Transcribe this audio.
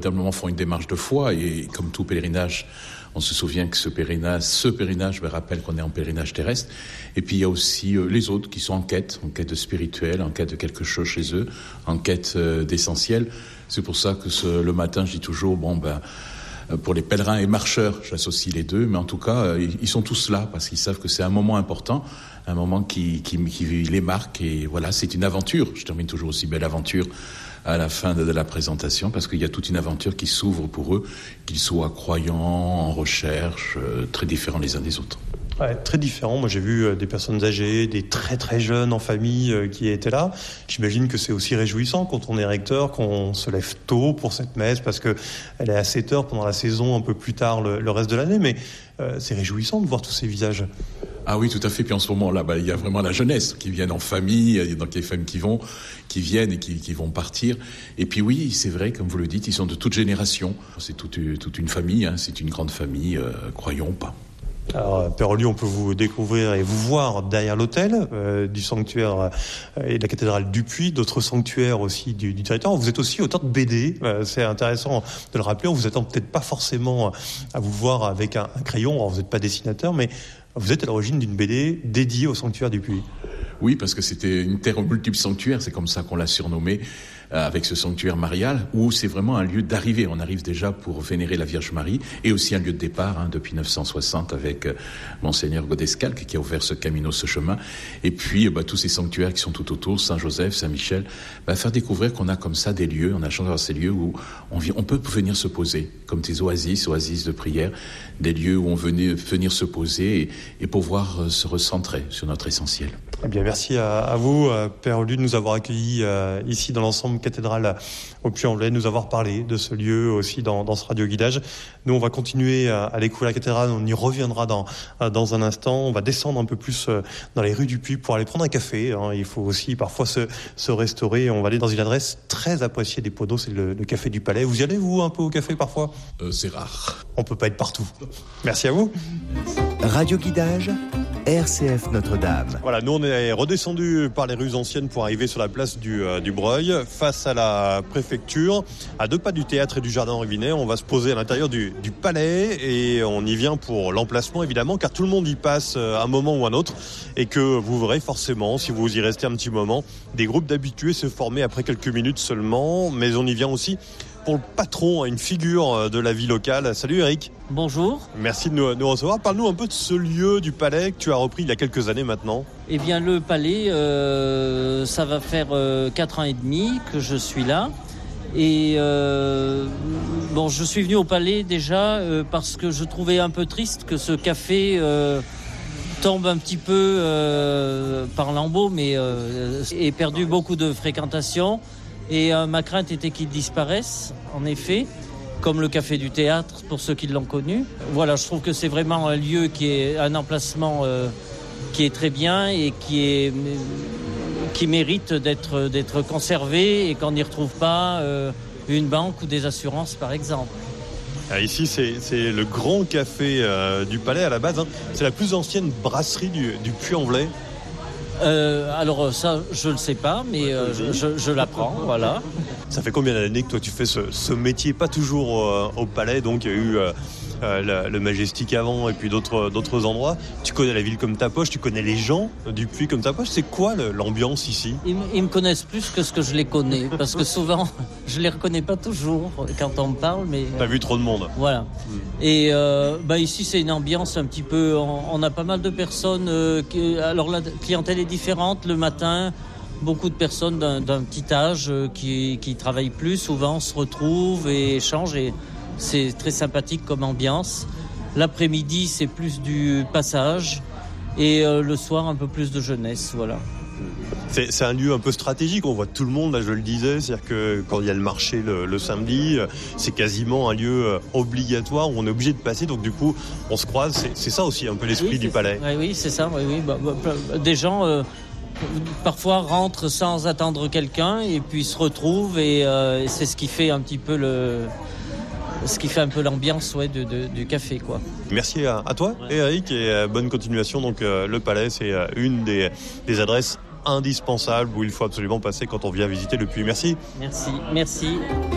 véritablement font une démarche de foi et comme tout pèlerinage, on se souvient que ce pèlerinage rappelle qu'on est en pèlerinage terrestre. Et puis il y a aussi les autres qui sont en quête de spirituel, en quête de quelque chose chez eux, en quête d'essentiel. C'est pour ça que le matin, je dis toujours, pour les pèlerins et marcheurs, j'associe les deux, mais en tout cas, ils sont tous là parce qu'ils savent que c'est un moment important, un moment qui les marque. Et voilà, c'est une aventure. Je termine toujours aussi belle aventure à la fin de la présentation parce qu'il y a toute une aventure qui s'ouvre pour eux, qu'ils soient croyants, en recherche, très différents les uns des autres. Ouais, très différent. Moi, j'ai vu des personnes âgées, des très très jeunes en famille qui étaient là. J'imagine que c'est aussi réjouissant quand on est recteur, qu'on se lève tôt pour cette messe parce que elle est à 7h pendant la saison, un peu plus tard le reste de l'année. Mais c'est réjouissant de voir tous ces visages. Ah oui, tout à fait. Puis en ce moment-là, il y a vraiment la jeunesse qui viennent en famille, donc les femmes qui viennent et qui vont partir. Et puis oui, c'est vrai, comme vous le dites, ils sont de toute génération. C'est toute une famille, c'est une grande famille, croyons pas. Alors, Père Olivier, on peut vous découvrir et vous voir derrière l'hôtel du sanctuaire et de la cathédrale du Puy, d'autres sanctuaires aussi du territoire. Vous êtes aussi auteur de BD, c'est intéressant de le rappeler. On vous attend peut-être pas forcément à vous voir avec un crayon. Alors, vous n'êtes pas dessinateur, mais vous êtes à l'origine d'une BD dédiée au sanctuaire du Puy. Oui, parce que c'était une terre aux multiples sanctuaires, c'est comme ça qu'on l'a surnommé, avec ce sanctuaire marial, où c'est vraiment un lieu d'arrivée. On arrive déjà pour vénérer la Vierge Marie, et aussi un lieu de départ, depuis 960, avec Monseigneur Godescalque, qui a ouvert ce camino, ce chemin. Et puis, tous ces sanctuaires qui sont tout autour, Saint-Joseph, Saint-Michel, faire découvrir qu'on a comme ça des lieux, on a la chance d'avoir ces lieux où on peut venir se poser, comme des oasis de prière, des lieux où on venait venir se poser et pouvoir se recentrer sur notre essentiel. Eh bien, merci à vous, Père Olivier, de nous avoir accueillis ici dans l'ensemble cathédrale au Puy-en-Velay, de nous avoir parlé de ce lieu aussi dans ce radio-guidage. Nous, on va continuer à découvrir la cathédrale, on y reviendra dans un instant. On va descendre un peu plus dans les rues du Puy pour aller prendre un café. Il faut aussi parfois se restaurer. On va aller dans une adresse très appréciée des Podos, c'est le Café du Palais. Vous y allez, vous, un peu au café parfois ? C'est rare. On peut pas être partout. Merci à vous. Radio-guidage, RCF Notre-Dame. Voilà, nous on est redescendu par les rues anciennes pour arriver sur la place du Breuil, face à la préfecture, à 2 pas du théâtre et du jardin Rivinet. On va se poser à l'intérieur du palais et on y vient pour l'emplacement évidemment, car tout le monde y passe un moment ou un autre et que vous verrez forcément, si vous y restez un petit moment, des groupes d'habitués se former après quelques minutes seulement, mais on y vient aussi pour le patron, une figure de la vie locale. Salut Eric. Bonjour. Merci de nous recevoir. Parle-nous un peu de ce lieu du palais que tu as repris il y a quelques années maintenant. Eh bien le palais, ça va faire 4 ans et demi que je suis là. Et je suis venu au palais déjà parce que je trouvais un peu triste que ce café tombe un petit peu par lambeaux, mais ait perdu beaucoup de fréquentation. Et ma crainte était qu'il disparaisse, en effet, comme le Café du Théâtre, pour ceux qui l'ont connu. Voilà, je trouve que c'est vraiment un lieu qui est un emplacement qui est très bien et qui mérite d'être conservé et qu'on n'y retrouve pas une banque ou des assurances, par exemple. Ici, c'est le grand café du Palais à la base. C'est la plus ancienne brasserie du Puy-en-Velay. Alors ça, je ne sais pas, mais je l'apprends, voilà. Ça fait combien d'années que toi tu fais ce métier, pas toujours au Palais, donc il y a eu le Majestic avant et puis d'autres endroits. Tu connais la ville comme ta poche, tu connais les gens du Puy comme ta poche. C'est quoi l'ambiance ici ? Ils me connaissent plus que ce que je les connais, parce que souvent je les reconnais pas toujours quand on me parle. Mais t'as vu trop de monde. Voilà. Et ici c'est une ambiance un petit peu. On a pas mal de personnes. Alors la clientèle est différente le matin. Beaucoup de personnes d'un petit âge qui travaillent plus, souvent se retrouvent et échangent. Et c'est très sympathique comme ambiance. L'après-midi, c'est plus du passage. Et le soir, un peu plus de jeunesse, voilà. C'est un lieu un peu stratégique, on voit tout le monde, là je le disais, c'est-à-dire que quand il y a le marché le samedi, c'est quasiment un lieu obligatoire où on est obligé de passer, donc du coup on se croise, c'est ça aussi un peu l'esprit du palais. Oui, c'est ça, oui. Des gens parfois rentrent sans attendre quelqu'un et puis se retrouvent et c'est ce qui fait un petit peu l'ambiance du café, quoi. Merci à toi, Eric, et bonne continuation. Donc le palais, c'est une des adresses indispensables où il faut absolument passer quand on vient visiter le Puy. Merci. Merci.